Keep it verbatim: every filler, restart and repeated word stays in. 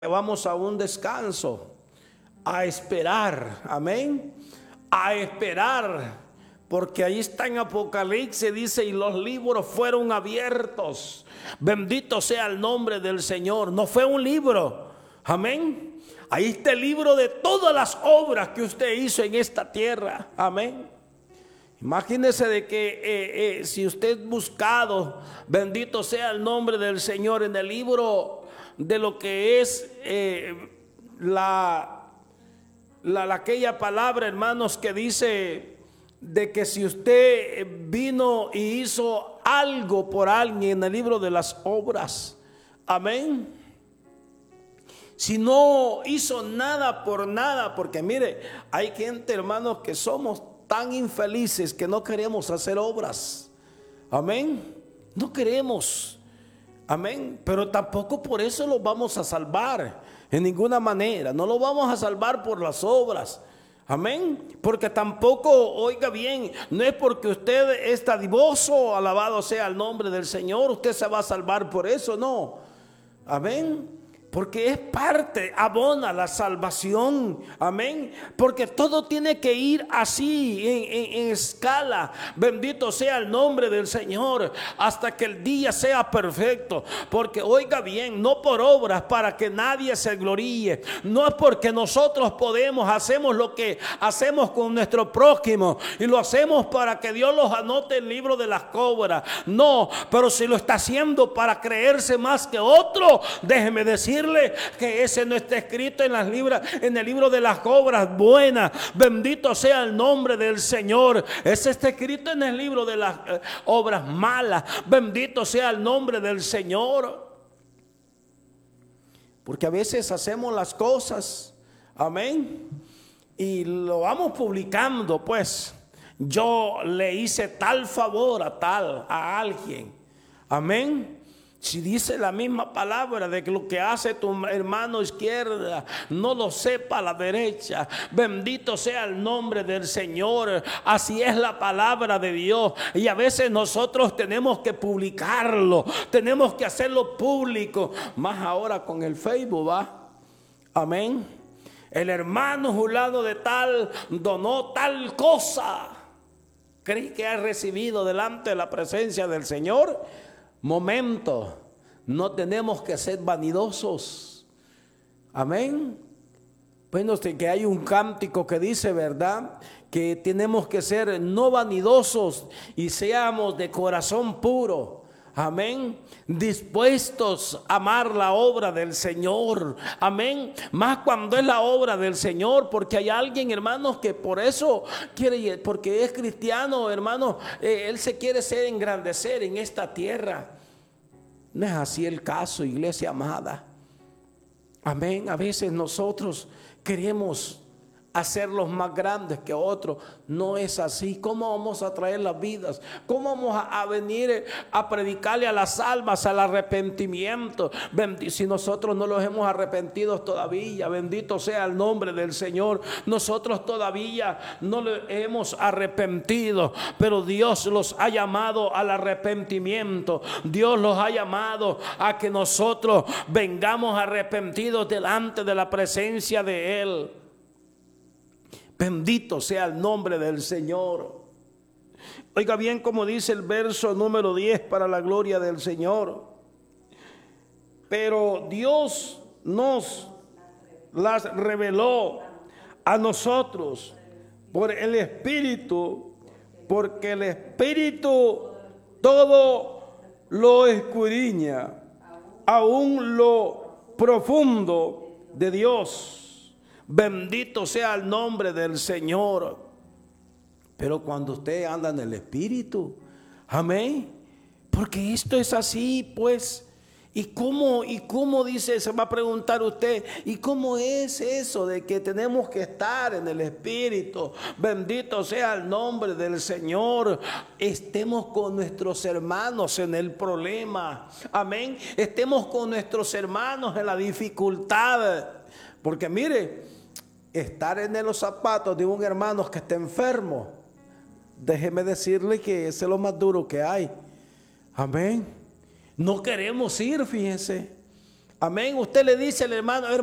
Vamos a un descanso, a esperar, amén, a esperar, porque ahí está en Apocalipsis, dice, y los libros fueron abiertos. Bendito sea el nombre del Señor. No fue un libro, amén. Ahí está el libro de todas las obras que usted hizo en esta tierra, amén. Imagínese de que eh, eh, si usted buscado, bendito sea el nombre del Señor, en el libro de lo que es eh, la, la, la aquella palabra, hermanos, que dice de que si usted vino y hizo algo por alguien, en el libro de las obras, amén. Si no hizo nada por nada, porque mire, hay gente, hermanos, que somos tan infelices que no queremos hacer obras, amén, no queremos, amén, pero tampoco por eso lo vamos a salvar, en ninguna manera, no lo vamos a salvar por las obras, amén, porque tampoco, oiga bien, no es porque usted es dadivoso, alabado sea el nombre del Señor, usted se va a salvar por eso, no, amén. Porque es parte, abona la salvación, amén, porque todo tiene que ir así, en, en, en escala, bendito sea el nombre del Señor, hasta que el día sea perfecto, porque oiga bien, no por obras para que nadie se gloríe, no es porque nosotros podemos, hacemos lo que hacemos con nuestro prójimo, y lo hacemos para que Dios los anote en el libro de las cobras, no, pero si lo está haciendo para creerse más que otro, déjeme decir que ese no está escrito en las libras, en el libro de las obras buenas, bendito sea el nombre del Señor. Ese está escrito en el libro de las eh, obras malas, bendito sea el nombre del Señor. Porque a veces hacemos las cosas, amén, y lo vamos publicando, pues yo le hice tal favor a tal, a alguien, amén. Si dice la misma palabra de que lo que hace tu hermano izquierda no lo sepa la derecha, bendito sea el nombre del Señor. Así es la palabra de Dios, y a veces nosotros tenemos que publicarlo, tenemos que hacerlo público, más ahora con el Facebook, ¿va? Amén. El hermano fulano de tal donó tal cosa, ¿cree que ha recibido delante de la presencia del Señor? Momento, no tenemos que ser vanidosos, amén. Bueno, que hay un cántico que dice, ¿verdad?, que tenemos que ser no vanidosos y seamos de corazón puro, amén, dispuestos a amar la obra del Señor, amén, más cuando es la obra del Señor, porque hay alguien, hermanos, que por eso quiere, porque es cristiano, hermanos, eh, él se quiere ser engrandecer en esta tierra. No es así el caso, iglesia amada, amén. A veces nosotros queremos hacerlos más grandes que otros. No es así. ¿Cómo vamos a traer las vidas? ¿Cómo vamos a, a venir a predicarle a las almas al arrepentimiento si nosotros no los hemos arrepentido todavía? Bendito sea el nombre del Señor. Nosotros todavía no le hemos arrepentido, pero Dios los ha llamado al arrepentimiento. Dios los ha llamado a que nosotros vengamos arrepentidos delante de la presencia de Él. Bendito sea el nombre del Señor. Oiga bien como dice el verso número diez, para la gloria del Señor. Pero Dios nos las reveló a nosotros por el Espíritu, porque el Espíritu todo lo escudriña, aún lo profundo de Dios. Bendito sea el nombre del Señor. Pero cuando usted anda en el Espíritu, amén, porque esto es así, pues. ¿Y cómo, y cómo dice? Se va a preguntar usted, ¿y cómo es eso de que tenemos que estar en el Espíritu? Bendito sea el nombre del Señor. Estemos con nuestros hermanos en el problema, amén. Estemos con nuestros hermanos en la dificultad, porque mire, estar en los zapatos de un hermano que está enfermo, déjeme decirle que ese es lo más duro que hay, amén. No queremos ir, fíjense, Amén. Usted le dice al hermano,